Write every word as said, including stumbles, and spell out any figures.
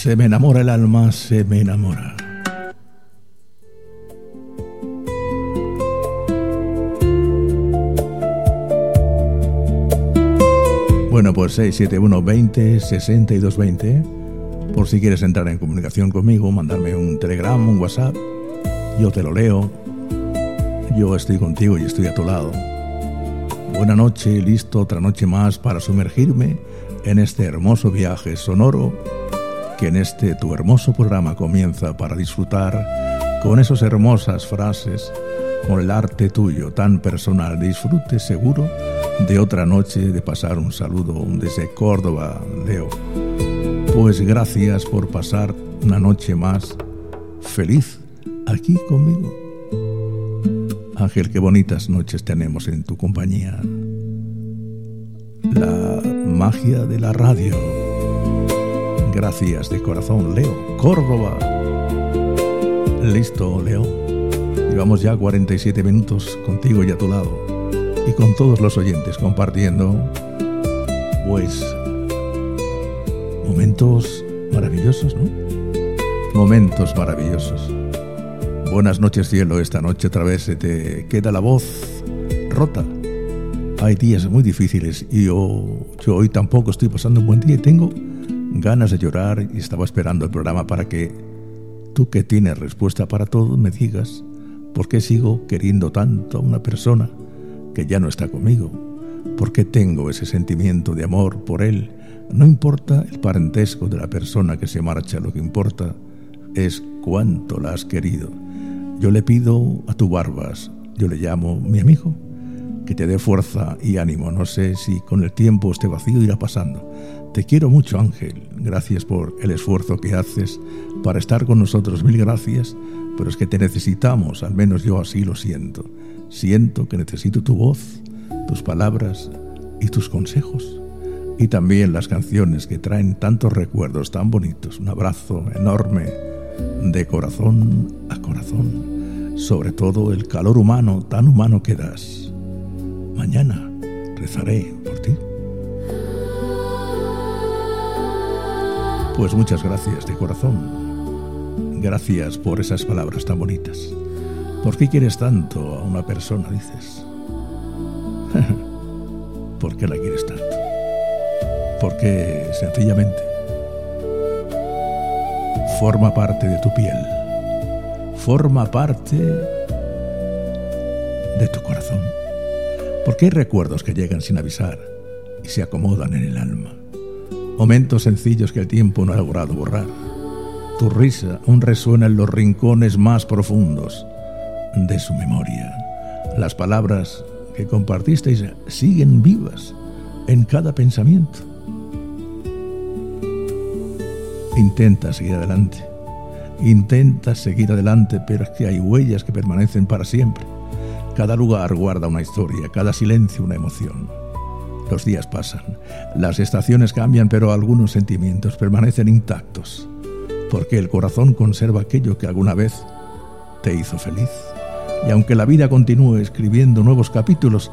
Se me enamora el alma, se me enamora. Bueno, pues seis siete uno veinte sesenta y dos veinte. Por si quieres entrar en comunicación conmigo, mandarme un telegram, un WhatsApp. Yo te lo leo. Yo estoy contigo y estoy a tu lado. Buena noche, listo, otra noche más para sumergirme en este hermoso viaje sonoro que en este tu hermoso programa comienza para disfrutar con esas hermosas frases, con el arte tuyo tan personal. Disfrute seguro de otra noche, de pasar un saludo desde Córdoba, Leo. Pues gracias por pasar una noche más feliz aquí conmigo. Ángel, qué bonitas noches tenemos en tu compañía. La magia de la radio. Gracias de corazón, Leo. Córdoba. Listo, Leo. Llevamos ya cuarenta y siete minutos contigo y a tu lado. Y con todos los oyentes compartiendo, pues, momentos maravillosos, ¿no? Momentos maravillosos. Buenas noches, cielo. Esta noche otra vez se te queda la voz rota. Hay días muy difíciles y yo, yo hoy tampoco estoy pasando un buen día y tengo ganas de llorar y estaba esperando el programa para que tú, que tienes respuesta para todo, me digas por qué sigo queriendo tanto a una persona que ya no está conmigo. ¿Por qué tengo ese sentimiento de amor por él? No importa el parentesco de la persona que se marcha, lo que importa es cuánto la has querido. Yo le pido a tu Barbas, yo le llamo mi amigo, que te dé fuerza y ánimo. No sé si con el tiempo este vacío irá pasando. Te quiero mucho, Ángel. Gracias por el esfuerzo que haces para estar con nosotros. Mil gracias. Pero es que te necesitamos, al menos yo así lo siento. Siento que necesito tu voz, tus palabras y tus consejos. Y también las canciones que traen tantos recuerdos tan bonitos. Un abrazo enorme de corazón a corazón. Sobre todo el calor humano, tan humano que das. Mañana rezaré por ti. Pues muchas gracias de corazón. Gracias por esas palabras tan bonitas. ¿Por qué quieres tanto a una persona, dices? ¿Por qué la quieres tanto? Porque sencillamente forma parte de tu piel, forma parte de tu corazón. Porque hay recuerdos que llegan sin avisar y se acomodan en el alma. Momentos sencillos que el tiempo no ha logrado borrar. Tu risa aún resuena en los rincones más profundos de su memoria. Las palabras que compartisteis siguen vivas en cada pensamiento. Intenta seguir adelante. Intenta seguir adelante, pero es que hay huellas que permanecen para siempre. Cada lugar guarda una historia, cada silencio una emoción. Los días pasan, las estaciones cambian, pero algunos sentimientos permanecen intactos, porque el corazón conserva aquello que alguna vez te hizo feliz. Y aunque la vida continúe escribiendo nuevos capítulos,